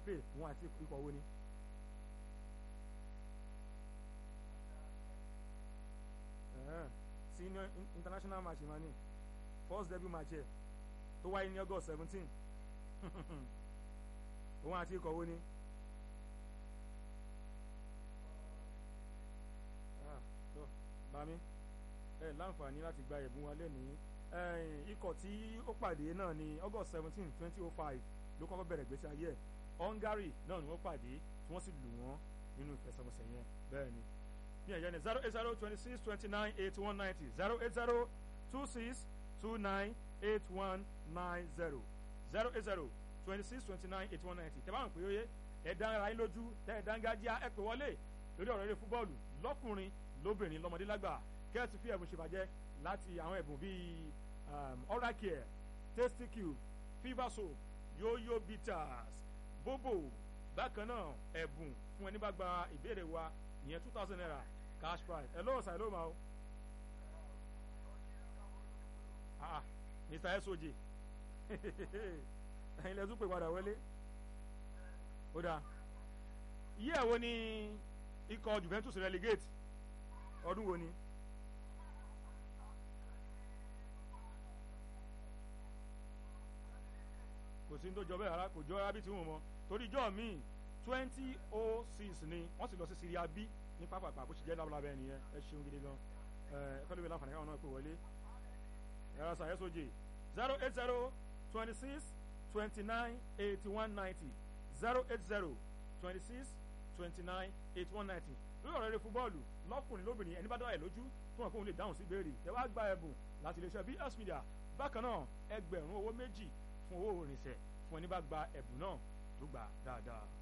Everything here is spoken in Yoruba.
play wọn àti ikọ̀ wo ni. Senior international match ma ni first debut match ẹ̀ tó wáyé ní August 17 wọn àti ikọ̀ wo ni. Bami láǹfààní láti gba ẹ̀bùn wa lẹ́nìí ikọ̀ tí ó pàdé náà ní August 17 2005 ló kọ́kọ́ bẹ̀rẹ̀ gbèsè ayé ẹ̀ Hungary náà ni wọ́n pàdé tí wọ́n sì lù wọ́n nínú ìfẹsẹ̀wọnsẹ̀ yẹn bẹ́ẹ̀ ni ní ẹ̀yẹ́ ni 08026298190 08026298190 08026298190 tẹ́ bá wọn pé ó yé ẹ̀dá ara yín lójú tẹ́ ẹ̀dá ń gájíá ẹ̀ pè wọlé lórí ọ̀rọ̀ eré fúbọ́ọ̀lù lọ́kùnrin lóbìnrin lọ́mọdé lágbà kẹ́ẹ̀tù fi ẹ̀bùn ṣèbàjẹ́ láti àwọn ẹ̀bùn bíi oral care tasty cube fever soap yoyo bitters bobo bákan náà ẹ̀bùn fún ẹni bá gba ìbéèrè wa ìyẹn 2000 naira cash prize hello sir hello ma o Mr. SOJ ẹ̀yin lẹ́tún pè padà wọlé ó dáa iye ẹ̀wọ́ ni ikọ̀ Juventus relegate ọdún wo ni. Kò sí ní tó jọ bẹ́ẹ̀ rárá kò jọ rárá bí tí wọ́n mọ̀ torí ìjọ míì 2006 ni wọ́n sì lọ sí Syria B ní pápákọ̀ bó ṣe jẹ́ lábúlábẹ́ nìyẹn ẹ ṣeun gidi gan ẹ̀kọ́ lóbi láǹfààní káwọn náà pè wọlé ẹ̀rọ sàyẹ́ sójì 08026298190 08026298190 lórí ọ̀rọ̀ eré fúbọ́ọ̀lù lọ́kùnrin lóbìnrin ẹni bá dá ẹ̀ lójú tó wọn kóun lè dáhùn sí ìbéèrè ẹ wá gba ẹ̀bùn láti iléeṣẹ́ BS Media bákan náà ẹgbẹ̀rún owó méjì fún owó ìrìnsẹ̀ fún ẹni bá gba ẹ̀bùn náà tó gbà dáadáa.